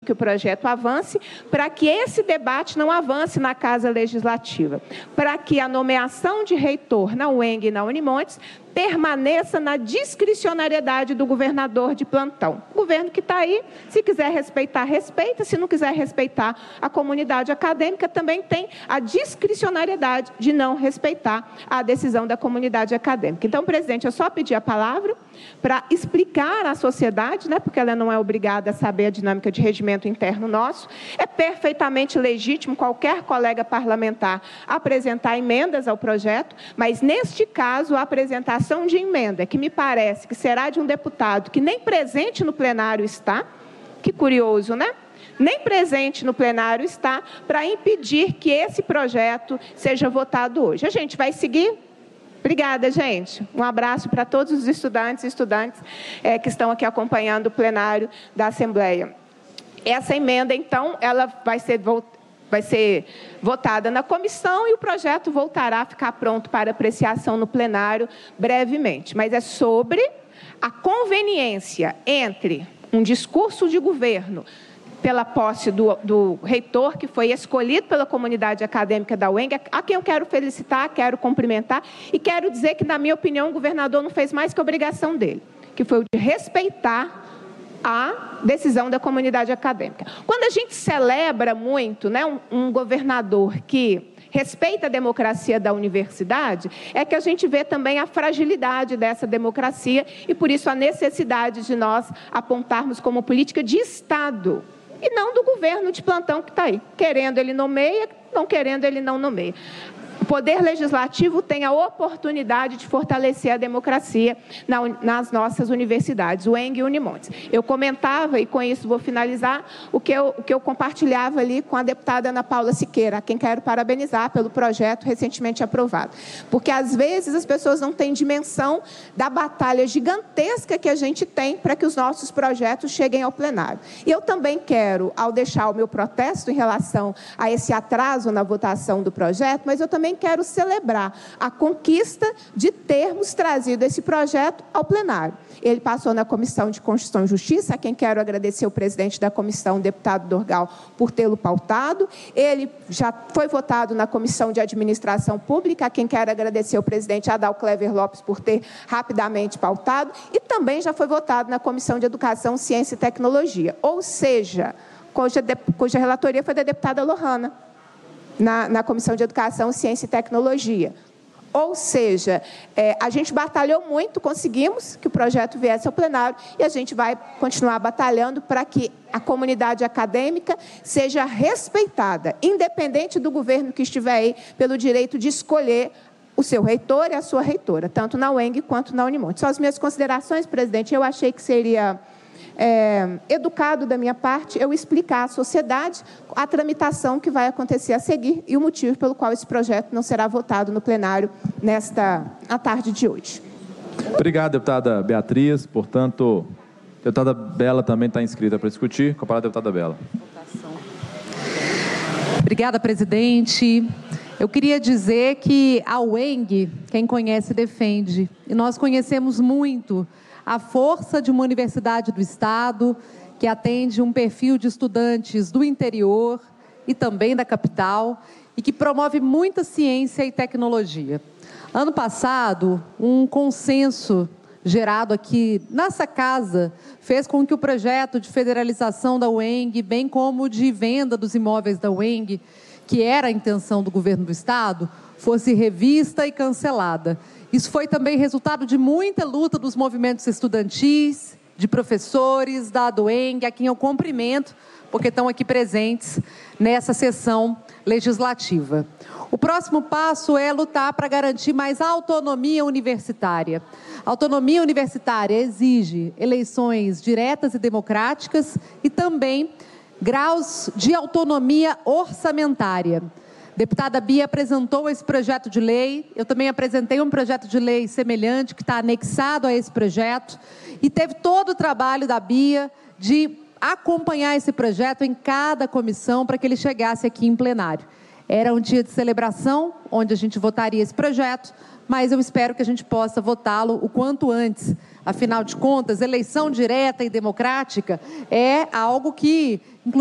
que o projeto avance, para que esse debate não avance na Casa Legislativa, para que a nomeação de reitor na UENG e na Unimontes permaneça na discricionariedade do governador de plantão. O governo que está aí, se quiser respeitar, respeita. Se não quiser respeitar a comunidade acadêmica, também tem a discricionariedade de não respeitar a decisão da comunidade acadêmica. Então, presidente, eu só pedi a palavra para explicar à sociedade, né, porque ela não é obrigada a saber a dinâmica de regimento interno nosso. É perfeitamente legítimo qualquer colega parlamentar apresentar emendas ao projeto, mas, neste caso, a apresentação de emenda, que me parece que será de um deputado que nem presente no plenário está, que curioso, né? Nem presente no plenário está, para impedir que esse projeto seja votado hoje. A gente vai seguir. Obrigada, gente. Um abraço para todos os estudantes e estudantes que estão aqui acompanhando o plenário da Assembleia. Essa emenda, então, ela vai ser votada na comissão e o projeto voltará a ficar pronto para apreciação no plenário brevemente. Mas é sobre a conveniência entre um discurso de governo pela posse do reitor, que foi escolhido pela comunidade acadêmica da UENG, a quem eu quero felicitar, quero cumprimentar, e quero dizer que, na minha opinião, o governador não fez mais que a obrigação dele, que foi o de respeitar a decisão da comunidade acadêmica. Quando a gente celebra muito, né, um governador que respeita a democracia da universidade, é que a gente vê também a fragilidade dessa democracia e, por isso, a necessidade de nós apontarmos como política de Estado e não do governo de plantão que está aí. Querendo, ele nomeia, não querendo, ele não nomeia. O Poder Legislativo tem a oportunidade de fortalecer a democracia nas nossas universidades, UENG e Unimontes. Eu comentava, e com isso vou finalizar, o que eu compartilhava ali com a deputada Ana Paula Siqueira, a quem quero parabenizar pelo projeto recentemente aprovado. Porque, às vezes, as pessoas não têm dimensão da batalha gigantesca que a gente tem para que os nossos projetos cheguem ao plenário. E eu também quero, ao deixar o meu protesto em relação a esse atraso na votação do projeto, mas eu também quero celebrar a conquista de termos trazido esse projeto ao plenário. Ele passou na Comissão de Constituição e Justiça, a quem quero agradecer o presidente da comissão, o deputado Dorgal, por tê-lo pautado. Ele já foi votado na Comissão de Administração Pública, a quem quero agradecer o presidente Adal Clever Lopes por ter rapidamente pautado. E também já foi votado na Comissão de Educação, Ciência e Tecnologia, ou seja, cuja relatoria foi da deputada Lohana, na Comissão de Educação, Ciência e Tecnologia. Ou seja, a gente batalhou muito, conseguimos que o projeto viesse ao plenário e a gente vai continuar batalhando para que a comunidade acadêmica seja respeitada, independente do governo que estiver aí, pelo direito de escolher o seu reitor e a sua reitora, tanto na UENG quanto na Unimonte. São as minhas considerações, presidente. Eu achei que seria educado da minha parte eu explicar à sociedade a tramitação que vai acontecer a seguir e o motivo pelo qual esse projeto não será votado no plenário na tarde de hoje. Obrigado, deputada Beatriz. Portanto, a deputada Bela também está inscrita para discutir. Com a palavra, deputada Bela. Obrigada, presidente. Eu queria dizer que a UENG, quem conhece, defende. E nós conhecemos muito a força de uma universidade do Estado, que atende um perfil de estudantes do interior e também da capital, e que promove muita ciência e tecnologia. Ano passado, um consenso gerado aqui nessa casa fez com que o projeto de federalização da UENG, bem como de venda dos imóveis da UENG, que era a intenção do governo do Estado, fosse revista e cancelada. Isso foi também resultado de muita luta dos movimentos estudantis, de professores, da UENG, a quem eu cumprimento, porque estão aqui presentes nessa sessão legislativa. O próximo passo é lutar para garantir mais autonomia universitária. A autonomia universitária exige eleições diretas e democráticas e também graus de autonomia orçamentária. Deputada Bia apresentou esse projeto de lei, eu também apresentei um projeto de lei semelhante que está anexado a esse projeto e teve todo o trabalho da Bia de acompanhar esse projeto em cada comissão para que ele chegasse aqui em plenário. Era um dia de celebração, onde a gente votaria esse projeto, mas eu espero que a gente possa votá-lo o quanto antes. Afinal de contas, eleição direta e democrática é algo que